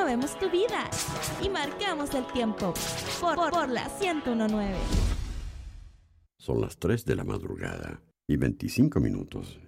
movemos tu vida y marcamos el tiempo por la 101.9. Son las 3 de la madrugada y 25 minutos.